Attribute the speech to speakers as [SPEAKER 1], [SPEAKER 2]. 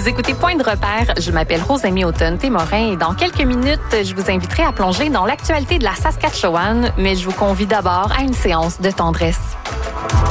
[SPEAKER 1] Vous écoutez Point de repère. Je m'appelle Rosemie Automne-Témorin et dans quelques minutes, je vous inviterai à plonger dans l'actualité de la Saskatchewan, mais je vous convie d'abord à une séance de tendresse.